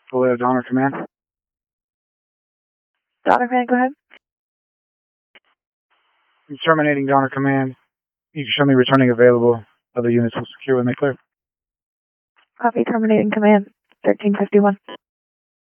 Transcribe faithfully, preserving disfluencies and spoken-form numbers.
Vallejo Donner Command. Donner Command, go ahead. I'm terminating Donner Command. You can show me returning available. Other units will secure when they clear. Copy, terminating command, thirteen fifty-one.